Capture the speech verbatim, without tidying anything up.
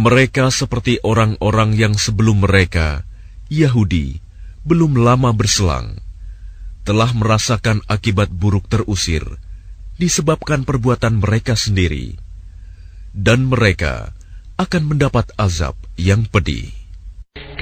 Mereka seperti orang-orang yang sebelum mereka, Yahudi, belum lama berselang, telah merasakan akibat buruk terusir disebabkan perbuatan mereka sendiri, dan mereka akan mendapat azab yang pedih.